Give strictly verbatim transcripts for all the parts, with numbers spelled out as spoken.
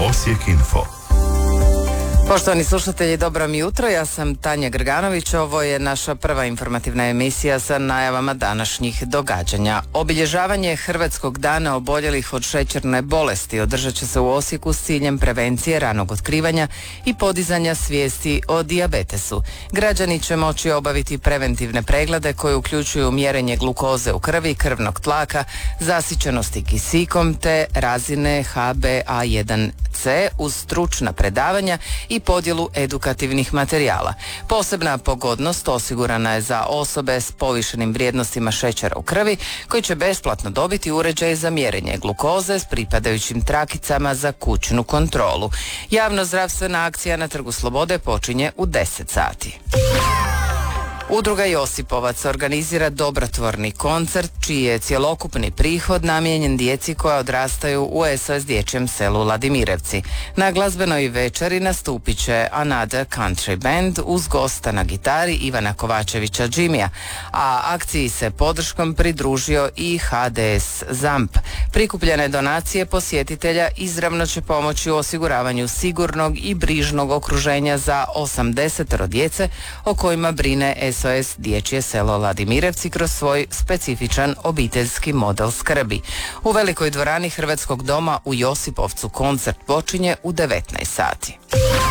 Osijek Info. Poštovani slušatelji, dobro mi jutro, ja sam Tanja Grganović, ovo je naša prva informativna emisija sa najavama današnjih događanja. Obilježavanje Hrvatskog dana oboljelih od šećerne bolesti održat će se u Osijeku s ciljem prevencije, ranog otkrivanja i podizanja svijesti o dijabetesu. Građani će moći obaviti preventivne preglede koje uključuju mjerenje glukoze u krvi, krvnog tlaka, zasićenosti kisikom te razine H b A jedan C uz stručna predavanja i podjelu edukativnih materijala. Posebna pogodnost osigurana je za osobe s povišenim vrijednostima šećera u krvi koji će besplatno dobiti uređaj za mjerenje glukoze s pripadajućim trakicama za kućnu kontrolu. Javno-zdravstvena akcija na Trgu Slobode počinje u deset sati. Udruga Josipovac organizira dobrotvorni koncert čiji je cjelokupni prihod namijenjen djeci koja odrastaju u S O S dječjem selu Ladimirevci. Na glazbenoj večeri nastupit će Another Country Band uz gosta na gitari Ivana Kovačevića Džimija, a akciji se podrškom pridružio i H D S ZAMP. Prikupljene donacije posjetitelja izravno će pomoći u osiguravanju sigurnog i brižnog okruženja za osamdeset djece o kojima brine S O S dječje selo Ladimirevci kroz svoj specifičan obiteljski model skrbi. U velikoj dvorani Hrvatskog doma u Josipovcu koncert počinje u devetnaest sati.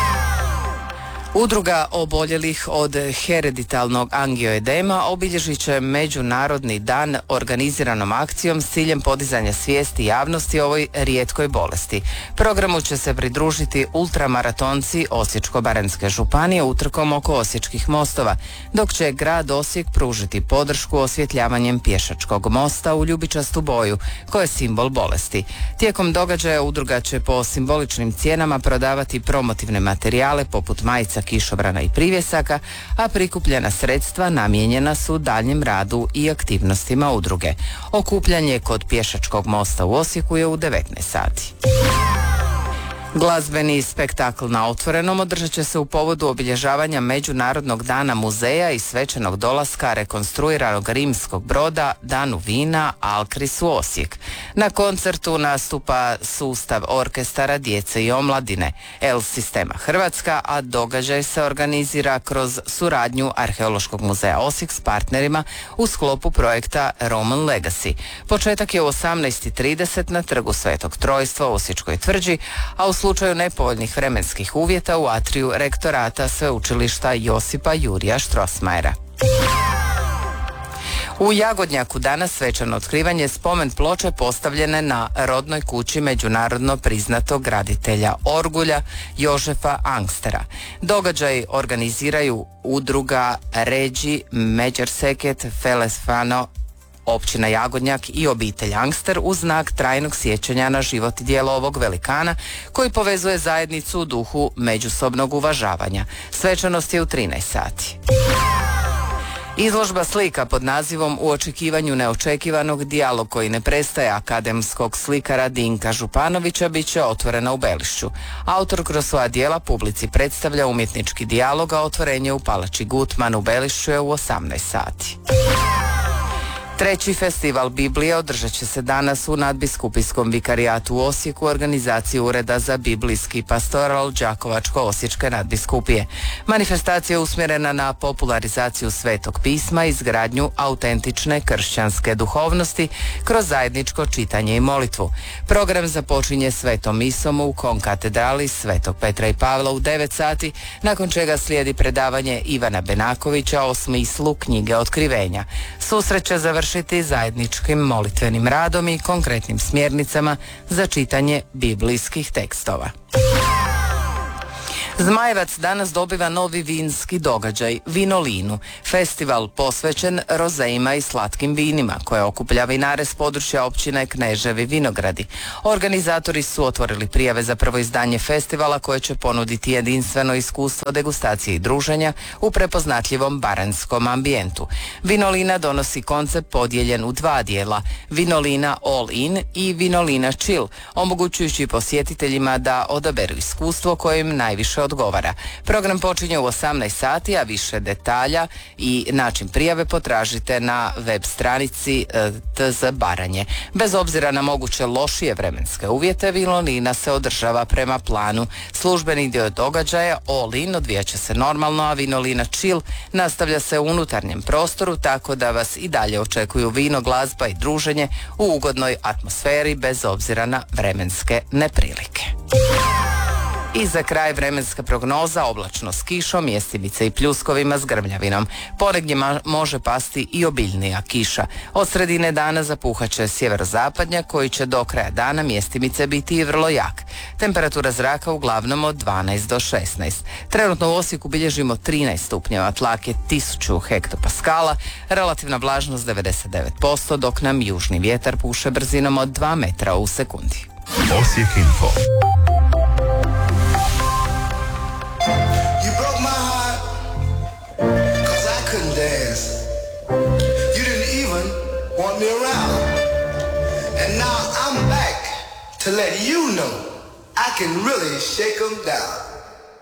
Udruga oboljelih od hereditalnog angioedema obilježit će Međunarodni dan organiziranom akcijom s ciljem podizanja svijesti javnosti o ovoj rijetkoj bolesti. Programu će se pridružiti ultramaratonci Osječko-baranjske županije utrkom oko Osječkih mostova, dok će grad Osijek pružiti podršku osvjetljavanjem pješačkog mosta u ljubičastu boju, koja je simbol bolesti. Tijekom događaja udruga će po simboličnim cijenama prodavati promotivne materijale poput majica, kišobrana i privjesaka, a prikupljena sredstva namijenjena su daljnjem radu i aktivnostima udruge. Okupljanje kod pješačkog mosta u Osijeku je u devetnaest sati. Glazbeni spektakl na otvorenom održat će se u povodu obilježavanja Međunarodnog dana muzeja i svečanog dolaska rekonstruiranog rimskog broda Danu vina Alkris u Osijek. Na koncertu nastupa sustav orkestara djece i omladine El Sistema Hrvatska, a događaj se organizira kroz suradnju Arheološkog muzeja Osijek s partnerima u sklopu projekta Roman Legacy. Početak je u osamnaest trideset na Trgu Svetog Trojstva u Osječkoj tvrđi, a u slučaju nepovoljnih vremenskih uvjeta u atriju rektorata sveučilišta Josipa Jurija Štrosmajera. U Jagodnjaku danas svečano otkrivanje spomen ploče postavljene na rodnoj kući međunarodno priznatog graditelja orgulja Jožefa Angstera. Događaj organiziraju udruga Regi Međerseket Felesfano, općina Jagodnjak i obitelj Angster u znak trajnog sjećanja na život i djelo ovog velikana koji povezuje zajednicu u duhu međusobnog uvažavanja. Svečanost je u trinaest sati. Izložba slika pod nazivom U očekivanju neočekivanog, dijalog koji ne prestaje akademskog slikara Dinka Županovića bit će otvorena u Belišću. Autor kroz svoja djela publici predstavlja umjetnički dijalog, a otvorenje u Palači Gutman u Belišću je u osamnaest sati. Treći festival Biblije održat će se danas u nadbiskupijskom vikarijatu u Osijeku u organizaciji Ureda za biblijski pastoral Đakovačko-osječke nadbiskupije. Manifestacija je usmjerena na popularizaciju Svetog pisma i izgradnju autentične kršćanske duhovnosti kroz zajedničko čitanje i molitvu. Program započinje svetom misom u konkatedrali Svetog Petra i Pavla u devet sati, nakon čega slijedi predavanje Ivana Benakovića o smislu knjige Otkrivenja. Susret će završiti zajedničkim molitvenim radom i konkretnim smjernicama za čitanje biblijskih tekstova. Zmajevac danas dobiva novi vinski događaj, Vinolinu, festival posvećen rozeima i slatkim vinima, koje okuplja vinare s područja općine Kneževi Vinogradi. Organizatori su otvorili prijave za prvo izdanje festivala koje će ponuditi jedinstveno iskustvo degustacije i druženja u prepoznatljivom baranjskom ambijentu. Vinolina donosi koncept podijeljen u dva dijela, Vinolina All In i Vinolina Chill, omogućujući posjetiteljima da odaberu iskustvo koje im najviše odgovara. Program počinje u osamnaest sati, a više detalja i način prijave potražite na web stranici e, T Z Baranje. Bez obzira na moguće lošije vremenske uvjete, Vinolina se održava prema planu. Službeni dio događaja All In odvijat će se normalno, a Vinolina Chill nastavlja se u unutarnjem prostoru, tako da vas i dalje očekuju vino, glazba i druženje u ugodnoj atmosferi bez obzira na vremenske neprilike. I za kraj vremenska prognoza, oblačno s kišom, jestimice i pljuskovima s grmljavinom. Ponegdje ma- može pasti i obiljnija kiša. Od sredine dana zapuhaće sjeverozapadnjak koji će do kraja dana mjestimice biti i vrlo jak. Temperatura zraka uglavnom od dvanaest do šesnaest. Trenutno u Osijeku bilježimo trinaest stupnjeva, tlak je tisuću hektopaskala, relativna vlažnost devedeset devet posto, dok nam južni vjetar puše brzinom od dva metra u sekundi. Osijek Info. You broke my heart, cause I couldn't dance. You didn't even want me around. And now I'm back to let you know I can really shake 'em down.